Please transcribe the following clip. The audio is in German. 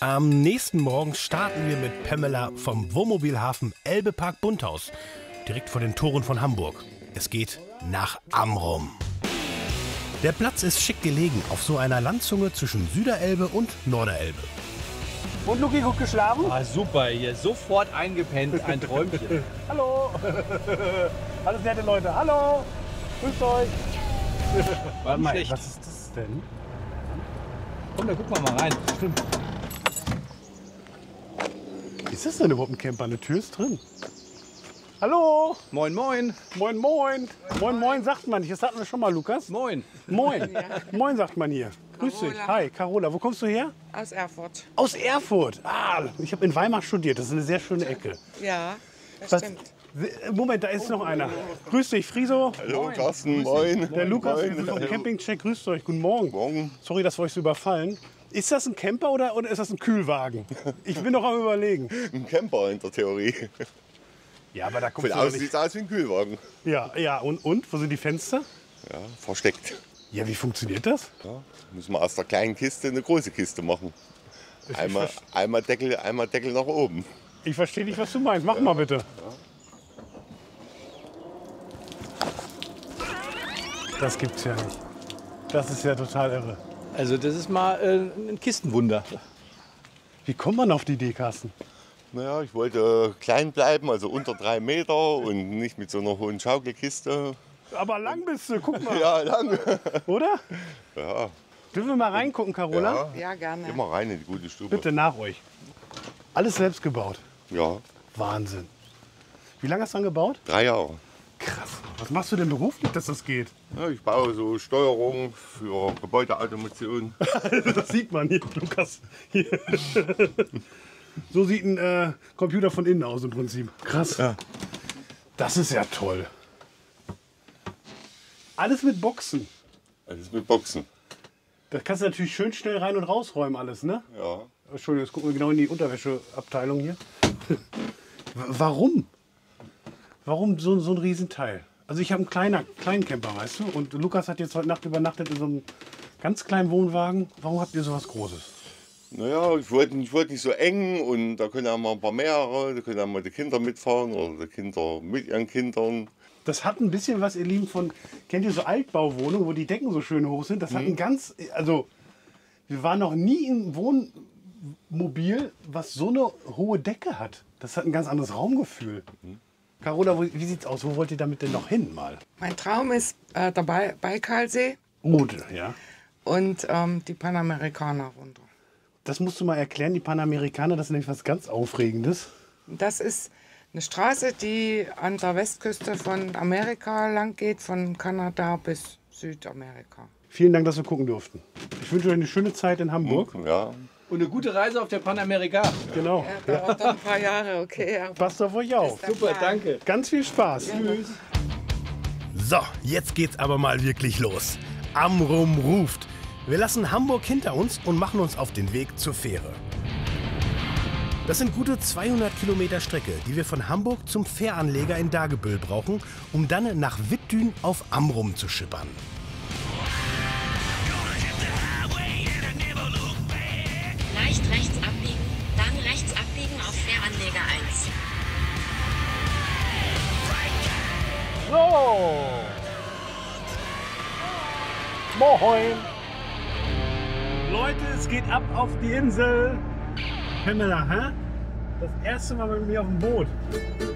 Am nächsten Morgen starten wir mit Pamela vom Wohnmobilhafen Elbepark Bunthaus, direkt vor den Toren von Hamburg. Es geht nach Amrum. Der Platz ist schick gelegen auf so einer Landzunge zwischen Süderelbe und Norderelbe. Und Luki, gut geschlafen? Ah, super, hier sofort eingepennt, ein Träumchen. Hallo! Alles nette Leute, hallo! Grüßt euch! War Mal, schlecht. was ist das denn? Komm, da gucken wir mal rein. Stimmt. Ist das denn überhaupt ein Camper? Eine Tür ist drin. Hallo! Moin, moin. Moin, moin! Moin, moin sagt man nicht. Das hatten wir schon mal, Lukas. Moin. Moin! Moin sagt man hier. Grüß dich. Carola. Hi, Carola. Wo kommst du her? Aus Erfurt. Aus Erfurt. Ah, ich habe in Weimar studiert. Das ist eine sehr schöne Ecke. Ja, das Was- stimmt. Moment, da ist noch einer. Grüß dich, Friso. Hallo Carsten, moin. Der Lukas, wir Moin. sind vom Campingcheck. Grüßt euch. Guten Morgen. Morgen. Sorry, dass wir euch so überfallen. Ist das ein Camper oder ist das ein Kühlwagen? Ich bin noch am Überlegen. Ein Camper in der Theorie. Ja, aber da Von kommst du doch außen nicht. sieht es aus wie ein Kühlwagen. Ja, und? Wo sind die Fenster? Ja, versteckt. Ja, wie funktioniert das? Ja, müssen wir aus der kleinen Kiste eine große Kiste machen. Einmal Deckel nach oben. Ich verstehe nicht, was du meinst. Mach mal bitte. Das gibt's ja nicht. Das ist ja total irre. Also das ist mal ein Kistenwunder. Wie kommt man auf die Idee, Carsten? Naja, ich wollte klein bleiben, also unter 3 Meter und nicht mit so einer hohen Schaukelkiste. Aber lang bist du, guck mal. Ja, lang. Oder? Ja, Dürfen wir mal reingucken, Carola? ja. Ja, gerne. Geh mal rein in die gute Stube. Bitte nach euch. Alles selbst gebaut. Ja, Wahnsinn. Wie lange hast du dann gebaut? 3 Jahre. Krass. Was machst du denn beruflich, dass das geht? Ja, ich baue so Steuerung für Gebäudeautomation. Das sieht man hier, Lukas. Hier. So sieht ein Computer von innen aus im Prinzip. Krass. Ja. Das ist ja toll. Alles mit Boxen. Alles mit Boxen. Das kannst du natürlich schön schnell rein und rausräumen alles, ne? Ja. Entschuldigung, jetzt gucken wir genau in die Unterwäscheabteilung hier. Warum? Warum so ein Riesenteil? Also ich habe einen kleinen Camper, weißt du? Und Lukas hat jetzt heute Nacht übernachtet in so einem ganz kleinen Wohnwagen. Warum habt ihr sowas Großes? Naja, ich wollte nicht so eng und da können ja mal ein paar mehrere, da können ja mal die Kinder mitfahren oder die Kinder mit ihren Kindern. Das hat ein bisschen was, ihr Lieben, von, kennt ihr so Altbauwohnungen, wo die Decken so schön hoch sind? Das hat ein ganz, also wir waren noch nie im Wohnmobil, was so eine hohe Decke hat. Das hat ein ganz anderes Raumgefühl. Carola, wie sieht's aus? Wo wollt ihr damit denn noch hin mal? Mein Traum ist der Baikalsee Gut, ja. und die Panamerikaner runter. Das musst du mal erklären, die Panamerikaner, das ist nämlich was ganz Aufregendes. Das ist eine Straße, die an der Westküste von Amerika lang geht, von Kanada bis Südamerika. Vielen Dank, dass wir gucken durften. Ich wünsche euch eine schöne Zeit in Hamburg. Ja. Und eine gute Reise auf der Panamerika. Genau. Ja, dauert noch ein paar Jahre, okay. aber Passt auf euch auf. ist der Super, Plan. danke. Ganz viel Spaß. So, jetzt geht's aber mal wirklich los. Amrum ruft. Wir lassen Hamburg hinter uns und machen uns auf den Weg zur Fähre. Das sind gute 200 Kilometer Strecke, die wir von Hamburg zum Fähranleger in Dagebüll brauchen, um dann nach Wittdün auf Amrum zu schippern. Leicht rechts abbiegen, dann rechts abbiegen auf Fähranleger 1. So. Moin. Leute, es geht ab auf die Insel. Pamela, hä? Das erste Mal mit mir auf dem Boot.